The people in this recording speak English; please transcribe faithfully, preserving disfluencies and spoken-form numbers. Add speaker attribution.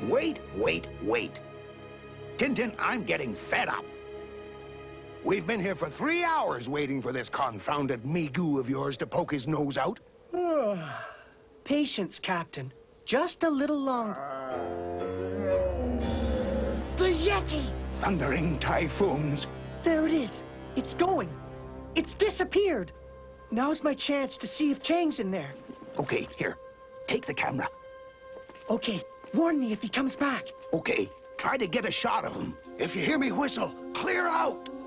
Speaker 1: Wait, wait, wait. Tintin, I'm getting fed up. We've been here for three hours waiting for this confounded Migu of yours to poke his nose out.
Speaker 2: Patience, Captain. Just a little longer. The Yeti!
Speaker 1: Thundering typhoons.
Speaker 2: There it is. It's going. It's disappeared. Now's my chance to see if Chang's in there.
Speaker 1: Okay, here. Take the camera.
Speaker 2: Okay, warn me if he comes back.
Speaker 1: Okay, try to get a shot of him. If you hear me whistle, clear out!